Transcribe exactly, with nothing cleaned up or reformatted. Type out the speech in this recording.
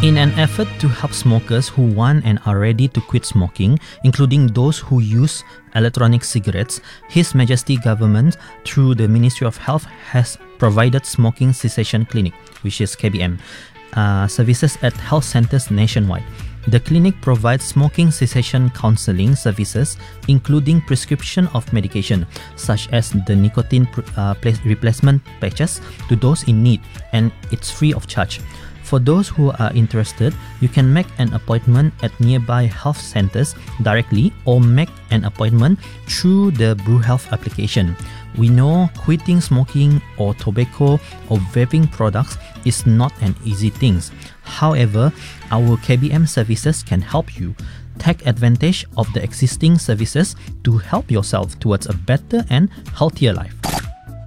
In an effort to help smokers who want and are ready to quit smoking, including those who use electronic cigarettes, His Majesty Government, through the Ministry of Health, has provided smoking cessation clinic, which is K B M, uh, services at health centers nationwide. The clinic provides smoking cessation counseling services, including prescription of medication, such as the nicotine uh, replacement patches, to those in need, and it's free of charge. For those who are interested, you can make an appointment at nearby health centers directly or make an appointment through the BrewHealth application. We know quitting smoking or tobacco or vaping products is not an easy thing. However, our K B M services can help you. Take advantage of the existing services to help yourself towards a better and healthier life.